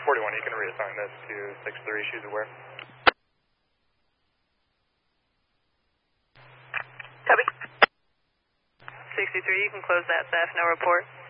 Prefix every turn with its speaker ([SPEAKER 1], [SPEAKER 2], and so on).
[SPEAKER 1] 41, you can reassign this to 6-3, she's aware.
[SPEAKER 2] Copy. 63, you can close that theft, no report.